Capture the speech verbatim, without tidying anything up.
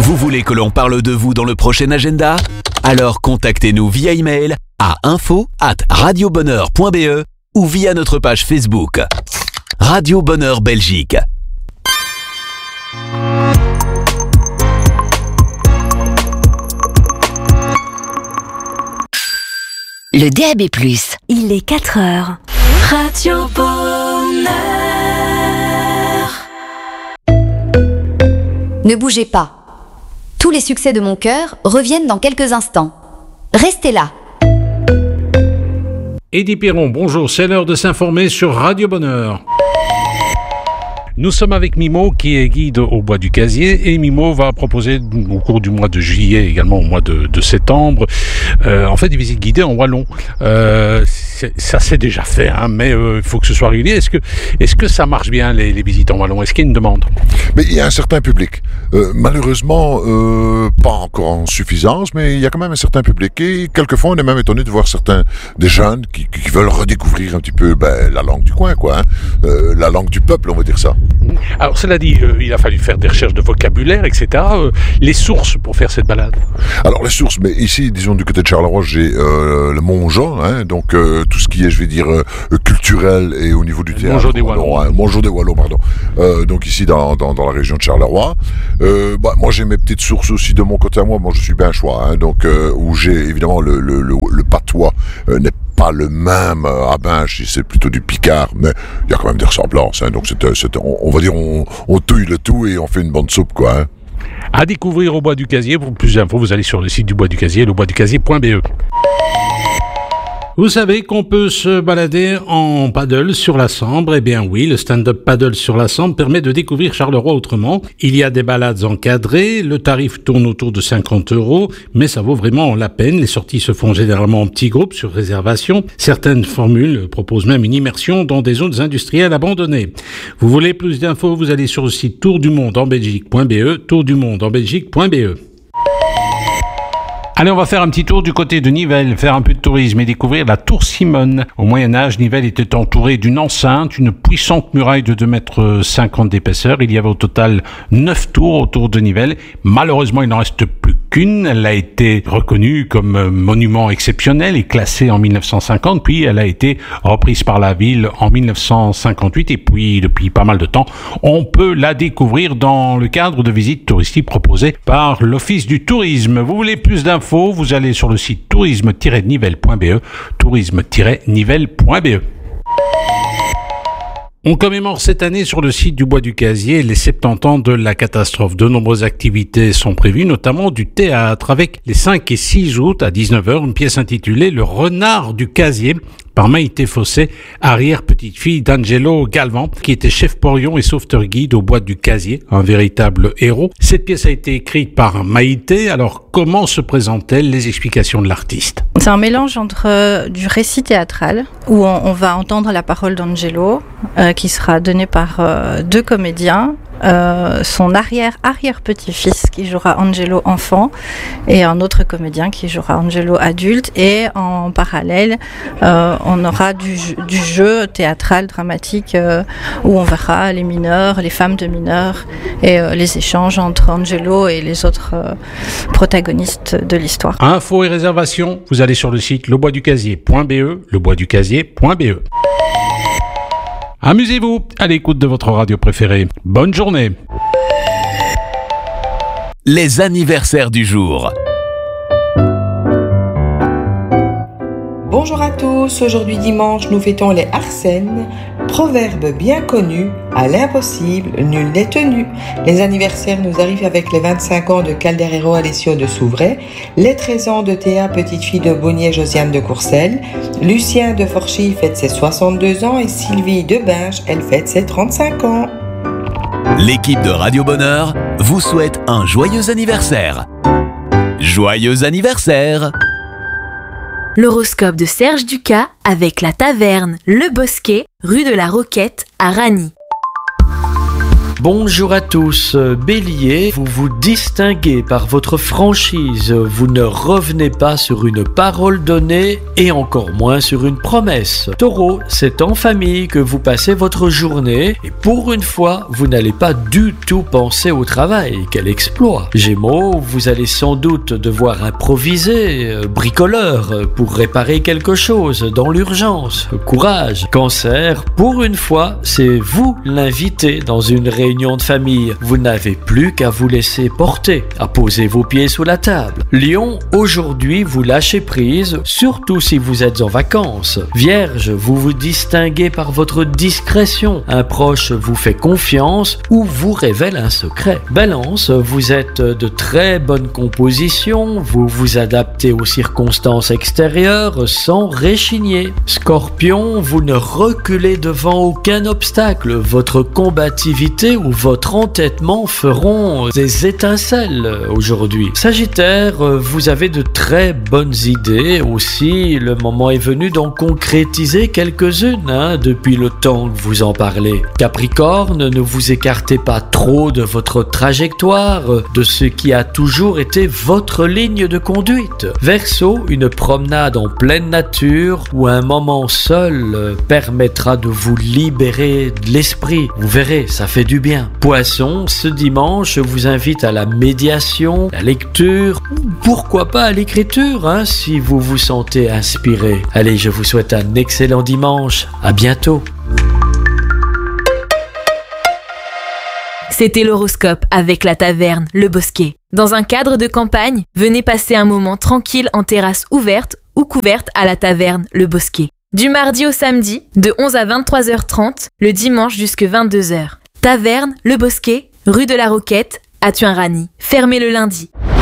Vous voulez que l'on parle de vous dans le prochain agenda? Alors contactez-nous via email à info arobase radiobonheur point b e ou via notre page Facebook. Radio Bonheur Belgique. Le D A B plus. Il est quatre heures. Radio Bonheur. Ne bougez pas. Tous les succès de mon cœur reviennent dans quelques instants. Restez là. Eddie Perron, bonjour, c'est l'heure de s'informer sur Radio Bonheur. Nous sommes avec Mimo qui est guide au Bois du Casier et Mimo va proposer au cours du mois de juillet, également au mois de, de septembre, euh, en fait des visites guidées en wallon. Euh, ça c'est déjà fait, hein, mais il euh, faut que ce soit régulier. Est-ce que, est-ce que ça marche bien les, les visites en wallon? Est-ce qu'il y a une demande? Mais il y a un certain public. Euh, malheureusement, euh, pas encore en suffisance, mais il y a quand même un certain public. Et quelquefois, on est même étonné de voir certains des jeunes qui, qui veulent redécouvrir un petit peu ben, la langue du coin, quoi, hein, euh, la langue du peuple, on va dire ça. Alors cela dit, euh, il a fallu faire des recherches de vocabulaire, et cetera. Euh, les sources pour faire cette balade? Alors les sources, mais ici, disons du côté de Charleroi, j'ai euh, le Montjean, hein, donc euh, tout ce qui est, je vais dire, euh, culturel et au niveau du théâtre. Montjean des Wallons. Hein, Montjean des Wallons, pardon. Euh, donc ici, dans, dans, dans la région de Charleroi. Euh, bah, moi, j'ai mes petites sources aussi de mon côté à moi. Moi, je suis bien choix, hein, donc euh, où j'ai évidemment le, le, le, le patois euh, n'est pas le même euh, à Binche, c'est plutôt du Picard, mais il y a quand même des ressemblances. Hein, donc c'est, c'est, on, on va dire, on, on touille le tout et on fait une bonne soupe, quoi. Hein. À découvrir au Bois du Casier. Pour plus d'infos, vous allez sur le site du Bois du Casier, le bois du casier point b e. Vous savez qu'on peut se balader en paddle sur la Sambre. Eh bien oui, le stand-up paddle sur la Sambre permet de découvrir Charleroi autrement. Il y a des balades encadrées, le tarif tourne autour de cinquante euros, mais ça vaut vraiment la peine. Les sorties se font généralement en petits groupes sur réservation. Certaines formules proposent même une immersion dans des zones industrielles abandonnées. Vous voulez plus d'infos, vous allez sur le site tour du monde en belgique point b e, tour du monde en belgique point b e. Allez, on va faire un petit tour du côté de Nivelles, faire un peu de tourisme et découvrir la tour Simone. Au Moyen-Âge, Nivelles était entourée d'une enceinte, une puissante muraille de deux mètres cinquante d'épaisseur. Il y avait au total neuf tours autour de Nivelles. Malheureusement, il n'en reste plus qu'une. Elle a été reconnue comme monument exceptionnel et classée en mille neuf cent cinquante, puis elle a été reprise par la ville en mille neuf cent cinquante-huit et puis depuis pas mal de temps, on peut la découvrir dans le cadre de visites touristiques proposées par l'Office du tourisme. Vous voulez plus d'infos? Vous allez sur le site tourisme tiret nivelles point b e, tourisme tiret nivelles point b e. On commémore cette année sur le site du Bois du Casier les soixante-dix ans de la catastrophe. De nombreuses activités sont prévues, notamment du théâtre, avec les cinq et six août à dix-neuf heures, une pièce intitulée « Le renard du Casier » par Maïté Fossé, arrière-petite-fille d'Angelo Galvan, qui était chef porion et sauveteur guide au Bois du Casier, un véritable héros. Cette pièce a été écrite par Maïté. Alors, comment se présentent-elles? Les explications de l'artiste. C'est un mélange entre euh, du récit théâtral, où on, on va entendre la parole d'Angelo, euh, qui sera donnée par euh, deux comédiens, Euh, son arrière-arrière-petit-fils qui jouera Angelo enfant et un autre comédien qui jouera Angelo adulte, et en parallèle euh, on aura du, du jeu théâtral dramatique euh, où on verra les mineurs, les femmes de mineurs et euh, les échanges entre Angelo et les autres euh, protagonistes de l'histoire. Infos et réservations, vous allez sur le site le bois du casier point b e, le bois du casier point b e. Amusez-vous à l'écoute de votre radio préférée. Bonne journée. Les anniversaires du jour. Bonjour à tous, aujourd'hui dimanche nous fêtons les Arsènes, proverbe bien connu, à l'impossible, nul n'est tenu. Les anniversaires nous arrivent avec les vingt-cinq ans de Calderero Alessio de Souvray, les treize ans de Théa, petite fille de Bonnier Josiane de Courcelles, Lucien de Forchy fête ses soixante-deux ans et Sylvie de Binche, elle fête ses trente-cinq ans. L'équipe de Radio Bonheur vous souhaite un joyeux anniversaire. Joyeux anniversaire! L'horoscope de Serge Ducas avec la taverne Le Bosquet, rue de la Roquette à Ragny. Bonjour à tous. Bélier, vous vous distinguez par votre franchise. Vous ne revenez pas sur une parole donnée et encore moins sur une promesse. Taureau, c'est en famille que vous passez votre journée et pour une fois, vous n'allez pas du tout penser au travail. Quel exploit. Gémeaux, vous allez sans doute devoir improviser, euh, bricoleur, pour réparer quelque chose dans l'urgence. Courage. Cancer, pour une fois, c'est vous l'invité dans une réunion de famille. Vous n'avez plus qu'à vous laisser porter, à poser vos pieds sous la table. Lion, aujourd'hui, vous lâchez prise, surtout si vous êtes en vacances. Vierge, vous vous distinguez par votre discrétion. Un proche vous fait confiance ou vous révèle un secret. Balance, vous êtes de très bonne composition, vous vous adaptez aux circonstances extérieures sans réchigner. Scorpion, vous ne reculez devant aucun obstacle. Votre combativité ou votre entêtement feront des étincelles aujourd'hui. Sagittaire, vous avez de très bonnes idées aussi. Le moment est venu d'en concrétiser quelques-unes hein, depuis le temps que vous en parlez. Capricorne, ne vous écartez pas trop de votre trajectoire, de ce qui a toujours été votre ligne de conduite. Verseau, une promenade en pleine nature ou un moment seul permettra de vous libérer de l'esprit. Vous verrez, ça fait du bien. Poisson, ce dimanche vous invite à la médiation, la lecture, ou pourquoi pas à l'écriture, hein, si vous vous sentez inspiré. Allez, je vous souhaite un excellent dimanche. À bientôt. C'était l'horoscope avec la taverne Le Bosquet. Dans un cadre de campagne, venez passer un moment tranquille en terrasse ouverte ou couverte à la taverne Le Bosquet. Du mardi au samedi, de onze à vingt-trois heures trente, le dimanche jusqu'à vingt-deux heures. Taverne Le Bosquet, rue de la Roquette, à Tuin-Rany. Fermé le lundi.